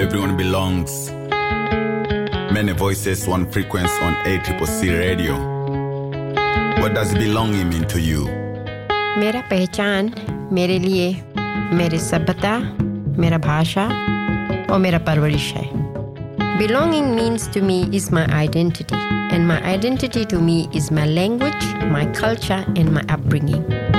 everyone belongs. Many voices, one frequency on ACCC radio. What does belonging mean to you? मेरा पहचान मेरे लिए मेरी सभ्यता, मेरा भाषा और मेरा परवरिश है. Belonging means to me is my identity, and my identity to me is my language, my culture, and my upbringing.